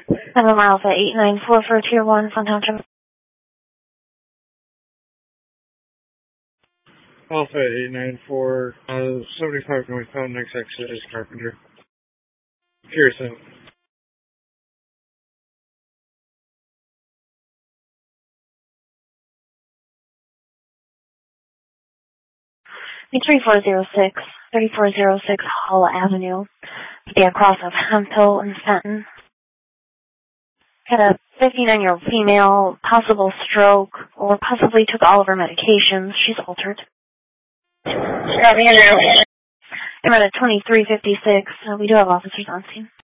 7 Alpha 894 for Tier 1, Sun Township. Alpha 894, 75 northbound, next exit is Carpenter. Pearson. It's 3406 Hall Avenue. Be across of Hemphill and Fenton. Got a 59-year-old female, possible stroke, or possibly took all of her medications. She's altered. Copy now. I'm at a 2356. We do have officers on scene.